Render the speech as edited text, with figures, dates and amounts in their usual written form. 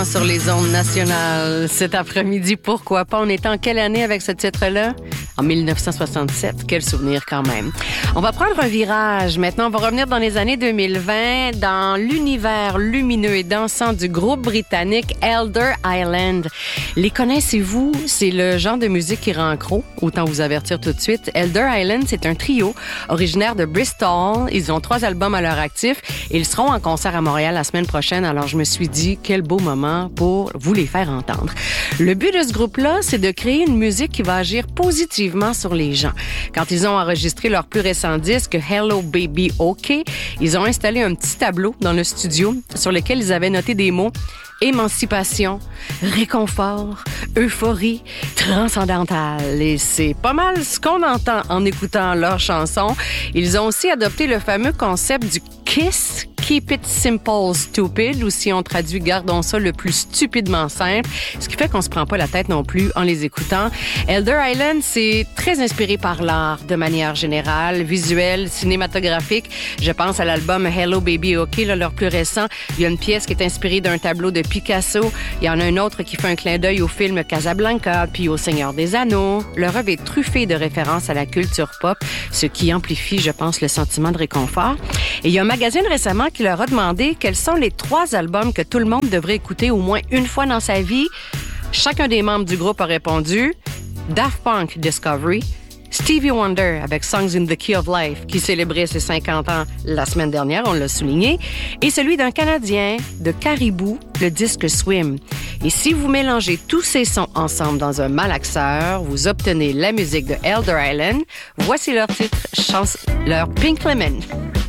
Sur les ondes nationales cet après-midi. Pourquoi pas? On est en quelle année avec ce titre-là? En 1967. Quel souvenir quand même. On va prendre un virage. Maintenant, on va revenir dans les années 2020 dans l'univers lumineux et dansant du groupe britannique Elder Island. Les connaissez-vous? C'est le genre de musique qui rend accro. Autant vous avertir tout de suite. Elder Island, c'est un trio originaire de Bristol. Ils ont 3 albums à leur actif. Ils seront en concert à Montréal la semaine prochaine. Alors, je me suis dit, quel beau moment pour vous les faire entendre. Le but de ce groupe-là, c'est de créer une musique qui va agir positivement sur les gens. Quand ils ont enregistré leur plus récent disque, Hello Baby OK, ils ont installé un petit tableau dans le studio sur lequel ils avaient noté des mots émancipation, réconfort, euphorie, transcendantale. Et c'est pas mal ce qu'on entend en écoutant leurs chansons. Ils ont aussi adopté le fameux concept du KISS, Keep It Simple Stupid, ou si on traduit, gardons ça le plus stupidement simple, ce qui fait qu'on se prend pas la tête non plus en les écoutant. Elder Island, c'est très inspiré par l'art de manière générale, visuelle, cinématographique. Je pense à l'album Hello Baby OK, là, leur plus récent. Il y a une pièce qui est inspirée d'un tableau de Picasso. Il y en a un autre qui fait un clin d'œil au film Casablanca, puis au Seigneur des Anneaux. Leur œuvre est truffée de références à la culture pop, ce qui amplifie, je pense, le sentiment de réconfort. Et il y a un magazine récemment qui leur a demandé quels sont les 3 albums que tout le monde devrait écouter au moins une fois dans sa vie. Chacun des membres du groupe a répondu Daft Punk Discovery, Stevie Wonder avec Songs in the Key of Life qui célébrait ses 50 ans la semaine dernière, on l'a souligné, et celui d'un Canadien de Caribou, le disque Swim. Et si vous mélangez tous ces sons ensemble dans un malaxeur, vous obtenez la musique de Elder Island. Voici leur titre, leur Pink Lemon.